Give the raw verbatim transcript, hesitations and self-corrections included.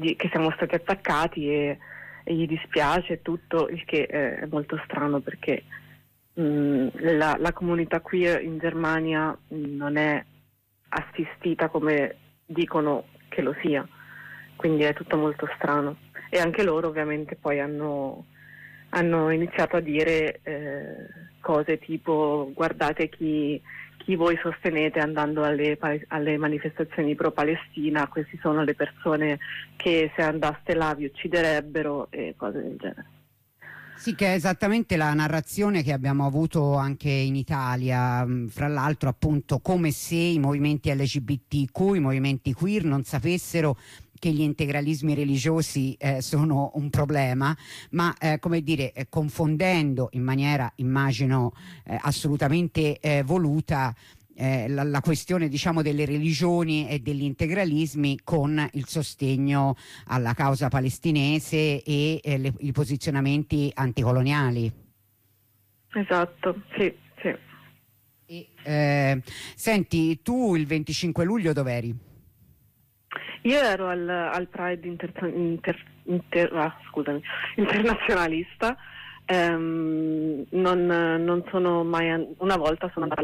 di, che siamo stati attaccati e, e gli dispiace tutto, il che eh, è molto strano perché mh, la, la comunità queer in Germania mh, non è assistita come dicono che lo sia, quindi è tutto molto strano. E anche loro ovviamente poi hanno, hanno iniziato a dire eh, cose tipo guardate chi, chi voi sostenete andando alle, alle manifestazioni pro-Palestina, queste sono le persone che se andaste là vi ucciderebbero e cose del genere. Sì, che è esattamente la narrazione che abbiamo avuto anche in Italia, fra l'altro appunto come se i movimenti L G B T Q, i movimenti queer non sapessero che gli integralismi religiosi eh, sono un problema, ma eh, come dire, eh, confondendo in maniera, immagino, eh, assolutamente eh, voluta Eh, la, la questione diciamo delle religioni e degli integralismi con il sostegno alla causa palestinese e eh, le, i posizionamenti anticoloniali. Esatto, sì, sì. E, eh, senti, tu il venticinque luglio dov'eri? Io ero al, al Pride inter, inter, inter, ah, scusami, internazionalista, ehm, non, non sono mai, una volta sono andata